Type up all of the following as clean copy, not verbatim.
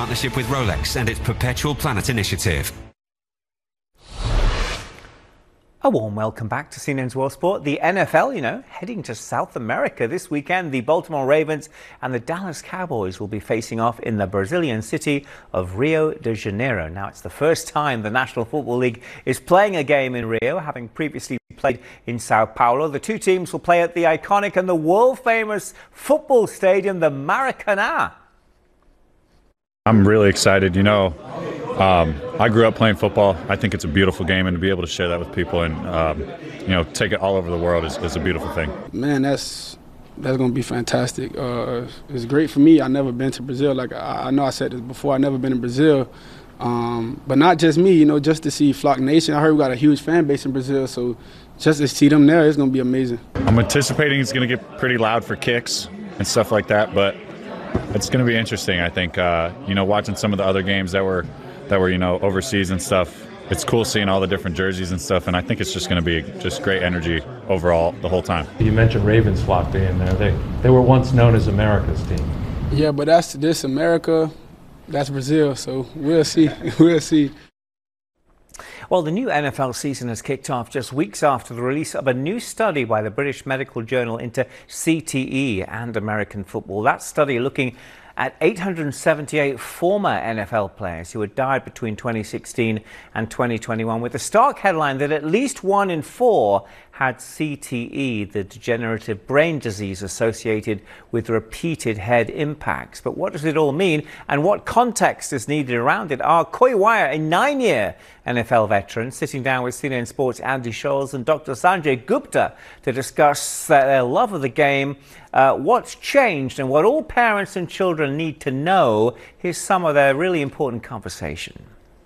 partnership with Rolex and its Perpetual Planet initiative. A warm welcome back to CNN's World Sport. The NFL, heading to South America this weekend. The Baltimore Ravens and the Dallas Cowboys will be facing off in the Brazilian city of Rio de Janeiro. Now, it's the first time the National Football League is playing a game in Rio, having previously played in Sao Paulo. The two teams will play at the iconic and the world-famous football stadium, the Maracanã. I'm really excited. I grew up playing football. I think it's a beautiful game, and to be able to share that with people and take it all over the world is a beautiful thing. Man, that's going to be fantastic. It's great for me. I've never been to Brazil. Like I know I said this before, I've never been in Brazil. But not just me, just to see Flock Nation. I heard we got a huge fan base in Brazil, so just to see them there, it's going to be amazing. I'm anticipating it's going to get pretty loud for kicks and stuff like that, but it's going to be interesting, I think. Watching some of the other games that were overseas and stuff, it's cool seeing all the different jerseys and stuff, and I think it's just going to be just great energy overall the whole time. You mentioned Ravens Flock being there. They were once known as America's team. Yeah, but that's this America, that's Brazil, so we'll see. We'll see. Well, the new NFL season has kicked off just weeks after the release of a new study by the British Medical Journal into CTE and American football. That study looking at 878 former NFL players who had died between 2016 and 2021, with the stark headline that at least 1 in 4 had CTE, the degenerative brain disease associated with repeated head impacts. But what does it all mean, and what context is needed around it? Our Koi Wire, a 9-year NFL veteran, sitting down with CNN Sports' Andy Scholes and Dr. Sanjay Gupta to discuss their love of the game, what's changed, and what all parents and children need to know. Here's some of their really important conversation.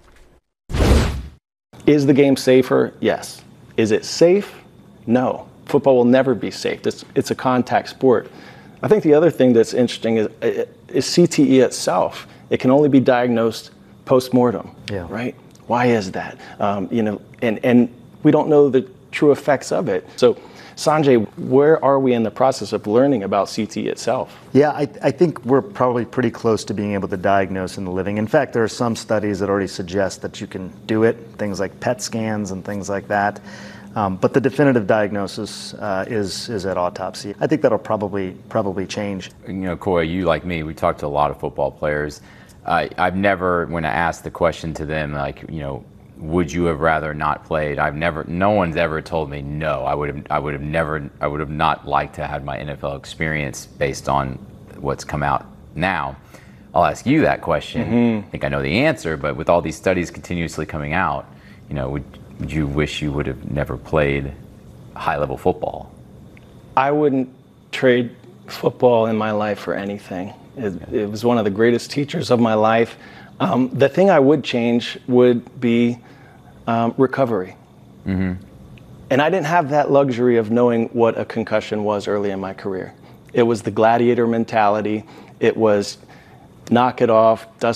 Is the game safer? Yes. Is it safe? No. Football will never be safe. It's a contact sport. I think the other thing that's interesting is CTE itself. It can only be diagnosed post-mortem, right? Why is that? And we don't know the true effects of it. So, Sanjay, where are we in the process of learning about CTE itself? Yeah, I think we're probably pretty close to being able to diagnose in the living. In fact, there are some studies that already suggest that you can do it, things like PET scans and things like that. But the definitive diagnosis is at autopsy. I think that'll probably change. Koi, you like me, we talked to a lot of football players. I've never, when I asked the question to them, would you have rather not played? No one's ever told me no. I would have not liked to have my NFL experience based on what's come out now. I'll ask you that question. Mm-hmm. I think I know the answer, but with all these studies continuously coming out, would you wish you would have never played high-level football? I wouldn't trade football in my life for anything. It was one of the greatest teachers of my life. The thing I would change would be recovery. Mm-hmm. And I didn't have that luxury of knowing what a concussion was early in my career. It was the gladiator mentality. It was knock it off, dust